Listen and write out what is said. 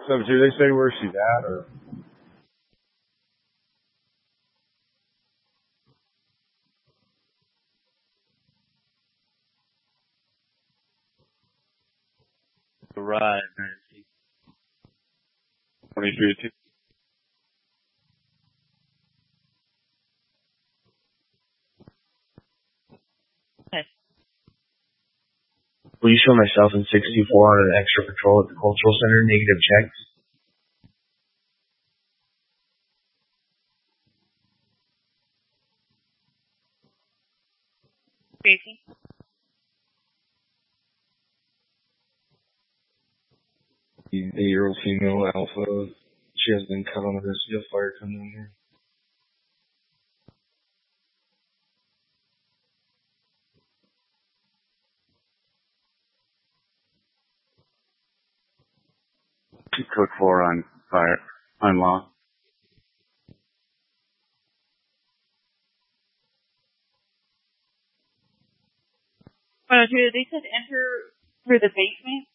So, do they say where she's at, or? Right. 23. Okay. Will you show myself in 64 on an extra patrol at the Cultural Center? Negative checks. Tracy? The 8-year-old female alpha. She has been cut on the wrist. You have fire coming in here. Code 4 on fire. Unlock. Oh, they said enter through the basement.